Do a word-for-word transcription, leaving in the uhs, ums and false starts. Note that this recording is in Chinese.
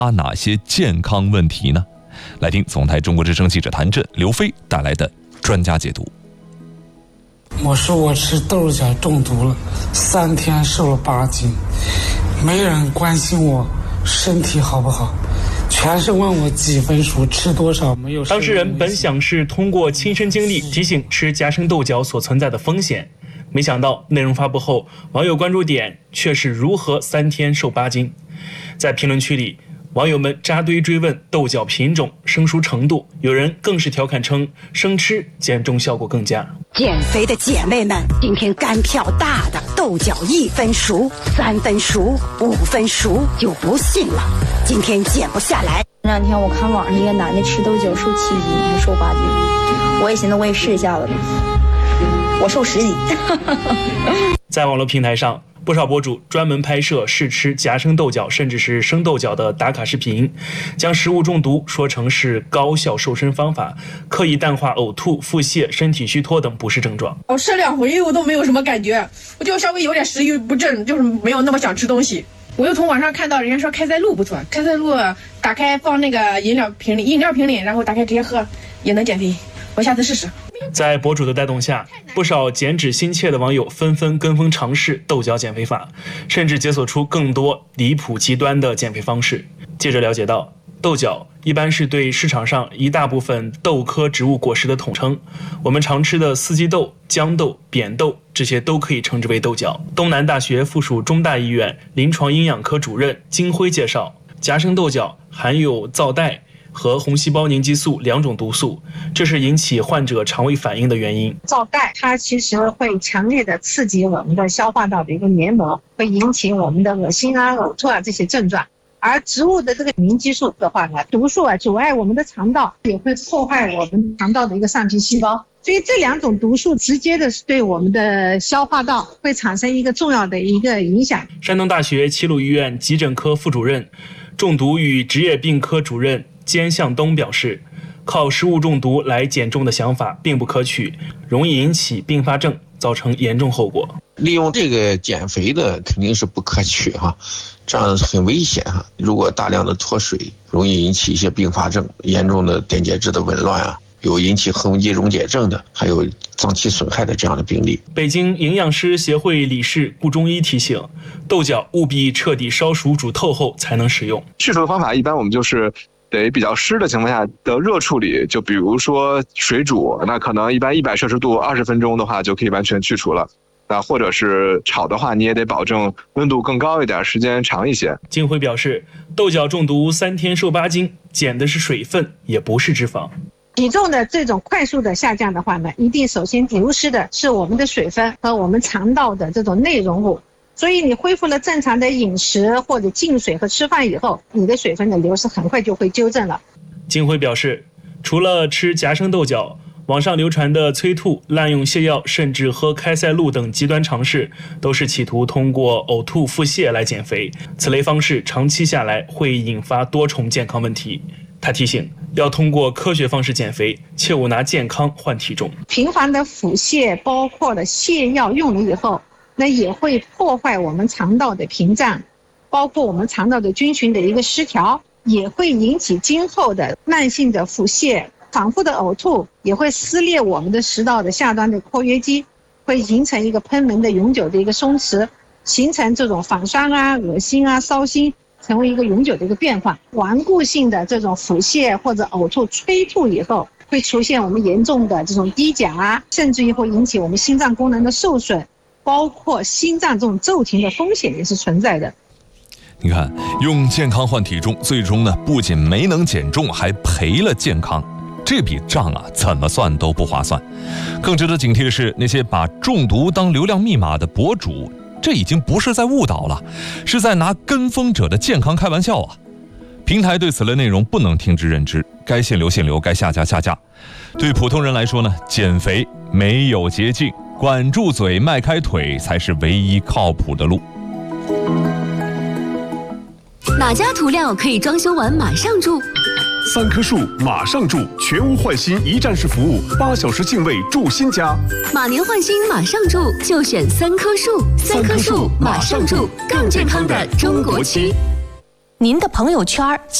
哪些健康问题呢？来听总台中国之声记者谭震、刘飞带来的专家解读。 我说我吃豆角中毒了，三天瘦了八斤，没人关心我身体好不好，全是问我几分熟，吃多少，没有。 当事人本想是通过亲身经历提醒吃夹生豆角所存在的风险，没想到内容发布后，网友关注点却是如何三天瘦八斤。在评论区里，网友们扎堆追问豆角品种、生熟程度，有人更是调侃称生吃减重效果更佳。 减肥的姐妹们，今天干票大的豆角一分熟、三分熟、五分熟就不信了，今天减不下来。 这两天我看网上一个男的吃豆角瘦七斤，还瘦八斤，我也寻思我也试一下子，我瘦十斤。 在网络平台上，不少博主专门拍摄试吃夹生豆角甚至是生豆角的打卡视频，将食物中毒说成是高效瘦身方法，刻意淡化呕吐、腹泻、身体虚脱等不适症状。 我吃两回我都没有什么感觉，我就稍微有点食欲不振，就是没有那么想吃东西。我又从网上看到人家说开塞露不错，开塞露打开放那个饮料瓶里，饮料瓶里，然后打开直接喝也能减肥，我下次试试。 在博主的带动下，不少减脂心切的网友纷纷跟风尝试豆角减肥法，甚至解锁出更多离谱极端的减肥方式。记者了解到，豆角一般是对市场上一大部分豆科植物果实的统称，我们常吃的四季豆、豇豆、扁豆，这些都可以称之为豆角。东南大学附属中大医院临床营养科主任金辉介绍，夹生豆角含有皂带和红细胞凝集素两种毒素，这是引起患者肠胃反应的原因。 皂带它其实会强烈的刺激我们的消化道的一个黏膜，会引起我们的恶心啊、呕吐啊这些症状。而植物的这个凝集素的话呢，毒素啊阻碍我们的肠道，也会破坏我们肠道的一个上皮细胞。所以这两种毒素直接的是对我们的消化道会产生一个重要的一个影响。 山东大学齐鲁医院急诊科副主任、中毒与职业病科主任兼向东表示，靠食物中毒来减重的想法并不可取，容易引起并发症，造成严重后果。 利用这个减肥的肯定是不可取哈，这样很危险哈。如果大量的脱水，容易引起一些并发症，严重的电解质的紊乱啊，有引起横纹肌溶解症的，还有脏器损害的这样的病例。 北京营养师协会理事顾中医提醒，豆角务必彻底烧熟煮透后才能食用。 去除的方法一般我们就是得比较湿的情况下的热处理，就比如说水煮，那可能一般一百摄氏度二十分钟的话就可以完全去除了。那或者是炒的话，你也得保证温度更高一点，时间长一些。 金辉表示，豆角中毒三天瘦八斤，减的是水分，也不是脂肪。 体重的这种快速的下降的话呢，一定首先流失的是我们的水分和我们肠道的这种内容物。所以你恢复了正常的饮食或者进水和吃饭以后，你的水分的流失很快就会纠正了。 金辉表示，除了吃夹生豆角，网上流传的催吐、滥用泻药，甚至喝开塞露等极端尝试，都是企图通过呕吐、腹泻来减肥。此类方式长期下来会引发多重健康问题。他提醒，要通过科学方式减肥，切勿拿健康换体重。 频繁的腹泻，包括了泻药用了以后，那也会破坏我们肠道的屏障，包括我们肠道的菌群的一个失调，也会引起今后的慢性的腹泻。反复的呕吐也会撕裂我们的食道的下端的括约肌，会形成一个贲门的永久的一个松弛，形成这种反酸啊、恶心啊、烧心，成为一个永久的一个变化。顽固性的这种腹泻或者呕吐、催吐以后，会出现我们严重的这种低钾啊，甚至于会引起我们心脏功能的受损，包括心脏这种骤停的风险也是存在的。 你看，用健康换体重，最终呢不仅没能减重，还赔了健康。这笔账啊，怎么算都不划算。更值得警惕的是，那些把中毒当流量密码的博主，这已经不是在误导了，是在拿跟风者的健康开玩笑啊！平台对此类内容不能听之任之，该限流限流，该下架下架。对普通人来说呢，减肥没有捷径，管住嘴，迈开腿才是唯一靠谱的路。 哪家涂料可以装修完马上住？ 三棵树马上住，全屋换新一站式服务，八小时净位住新家。 马年换新马上住，就选三棵树。三棵树马上住，更健康的中国区。 您的朋友圈